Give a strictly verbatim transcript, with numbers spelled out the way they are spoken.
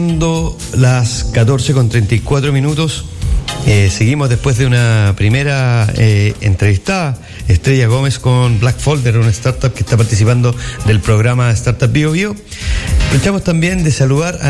Las catorce con treinta y cuatro minutos. Eh, seguimos después de una primera eh, entrevistada, Estrella Gómez, con Black Folder, una startup que está participando del programa Startup Bio Bio. Aprovechamos también de saludar a